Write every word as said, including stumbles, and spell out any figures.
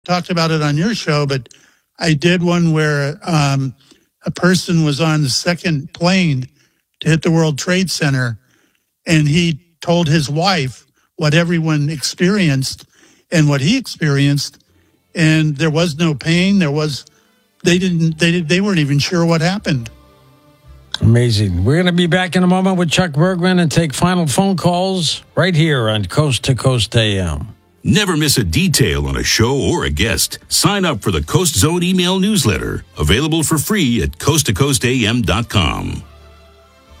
talked about it on your show, but I did one where um, a person was on the second plane to hit the World Trade Center, and he told his wife what everyone experienced and what he experienced, and there was no pain. There was, they didn't, they did, they weren't even sure what happened. Amazing. We're going to be back in a moment with Chuck Bergman and take final phone calls right here on Coast to Coast A M. Never miss a detail on a show or a guest. Sign up for the Coast Zone email newsletter, available for free at coast to coast a m dot com.